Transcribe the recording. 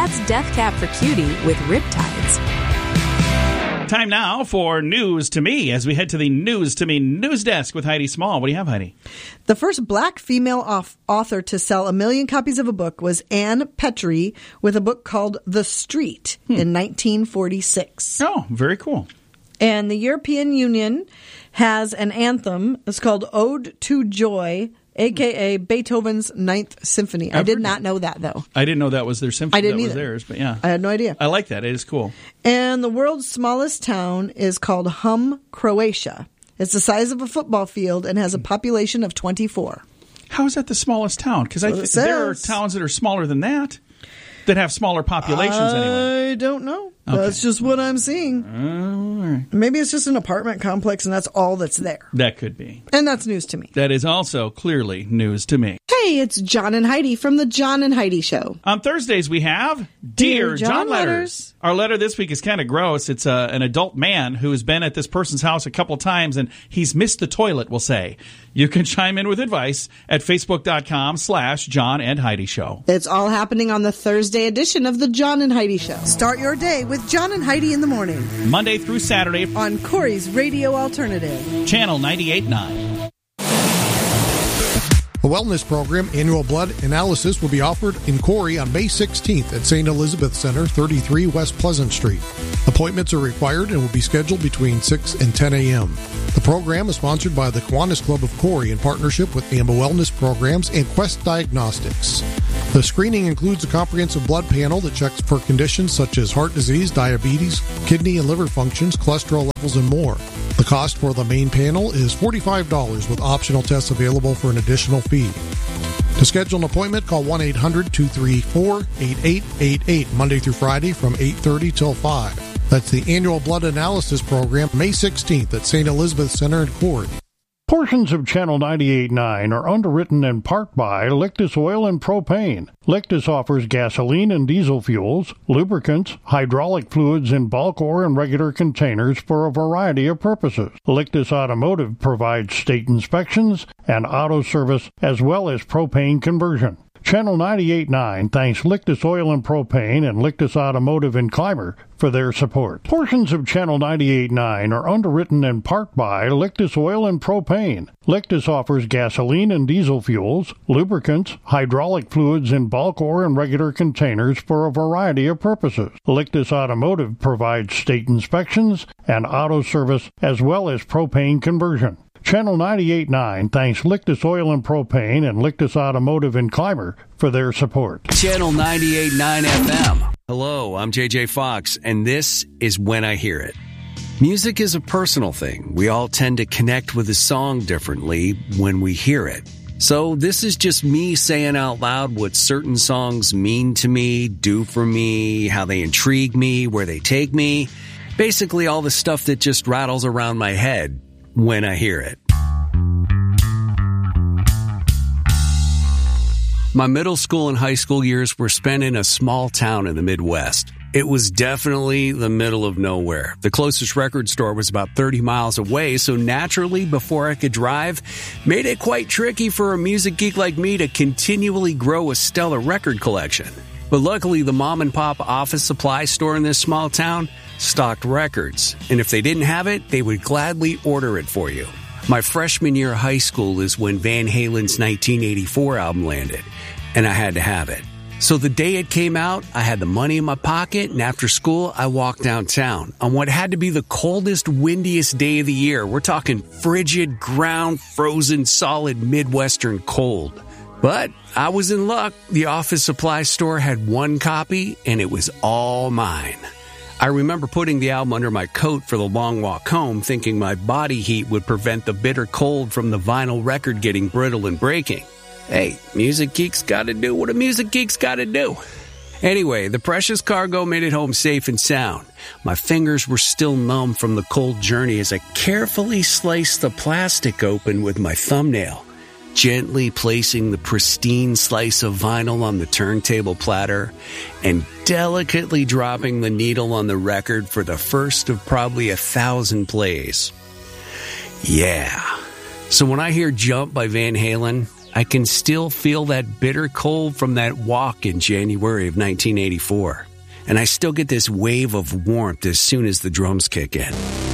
That's Death Cab for Cutie with Riptides. Time now for News to Me as we head to the News to Me news desk with Heidi Small. What do you have, Heidi? The first black female author to sell 1 million copies of a book was Anne Petrie with a book called The Street in 1946. Oh, very cool. And the European Union has an anthem. It's called Ode to Joy, a.k.a. Beethoven's Ninth Symphony. I did not know that, though. I didn't know that was their symphony. I didn't that either. Was theirs, but yeah. I had no idea. I like that. It is cool. And the world's smallest town is called Hum, Croatia. It's the size of a football field and has a population of 24. How is that the smallest town? Because there are towns that are smaller than that have smaller populations anyway. I don't know. Okay. That's just what I'm seeing. All right. Maybe it's just an apartment complex and that's all that's there. That could be. And that's news to me. That is also clearly news to me. Hey, it's John and Heidi from the John and Heidi Show. On Thursdays we have Dear John Letters. Our letter this week is kind of gross. It's an adult man who has been at this person's house a couple times and he's missed the toilet, we'll say. You can chime in with advice at facebook.com/John and Heidi Show. It's all happening on the Thursday edition of the John and Heidi Show. Start your day with John and Heidi in the morning. Monday through Saturday. On Corey's Radio Alternative. Channel 98.9. A wellness program, annual blood analysis, will be offered in Corey on May 16th at St. Elizabeth Center, 33 West Pleasant Street. Appointments are required and will be scheduled between 6 and 10 a.m. The program is sponsored by the Kiwanis Club of Corey in partnership with AMBA Wellness Programs and Quest Diagnostics. The screening includes a comprehensive blood panel that checks for conditions such as heart disease, diabetes, kidney and liver functions, cholesterol levels, and more. The cost for the main panel is $45 with optional tests available for an additional fee. To schedule an appointment, call 1-800-234-8888 Monday through Friday from 8:30 till 5. That's the annual blood analysis program, May 16th at St. Elizabeth Center in Corey. Portions of Channel 98.9 are underwritten in part by Lictus Oil and Propane. Lictus offers gasoline and diesel fuels, lubricants, hydraulic fluids in bulk or in regular containers for a variety of purposes. Lictus Automotive provides state inspections and auto service as well as propane conversion. Channel 98.9 thanks Lictus Oil and Propane and Lictus Automotive in Clymer for their support. Portions of Channel 98.9 are underwritten in part by Lictus Oil and Propane. Lictus offers gasoline and diesel fuels, lubricants, hydraulic fluids in bulk or in regular containers for a variety of purposes. Lictus Automotive provides state inspections and auto service as well as propane conversion. Channel 98.9 thanks Lictus Oil and Propane and Lictus Automotive in Clymer for their support. Channel 98.9 FM. Hello, I'm JJ Fox, and this is When I Hear It. Music is a personal thing. We all tend to connect with a song differently when we hear it. So this is just me saying out loud what certain songs mean to me, do for me, how they intrigue me, where they take me. Basically all the stuff that just rattles around my head when I hear it. My middle school and high school years were spent in a small town in the Midwest. It was definitely the middle of nowhere. The closest record store was about 30 miles away, so naturally, before I could drive, made it quite tricky for a music geek like me to continually grow a stellar record collection. But luckily, the mom and pop office supply store in this small town stocked records, and if they didn't have it, they would gladly order it for you. My freshman year of high school is when Van Halen's 1984 album landed, and I had to have it. So the day it came out, I had the money in my pocket, and after school, I walked downtown on what had to be the coldest, windiest day of the year. We're talking frigid, ground, frozen, solid Midwestern cold. But I was in luck. The office supply store had one copy, and it was all mine. I remember putting the album under my coat for the long walk home, thinking my body heat would prevent the bitter cold from the vinyl record getting brittle and breaking. Hey, music geeks gotta do what a music geek's gotta do. Anyway, the precious cargo made it home safe and sound. My fingers were still numb from the cold journey as I carefully sliced the plastic open with my thumbnail, gently placing the pristine slice of vinyl on the turntable platter and delicately dropping the needle on the record for the first of probably 1,000 plays. Yeah. So when I hear Jump by Van Halen, I can still feel that bitter cold from that walk in January of 1984. And I still get this wave of warmth as soon as the drums kick in.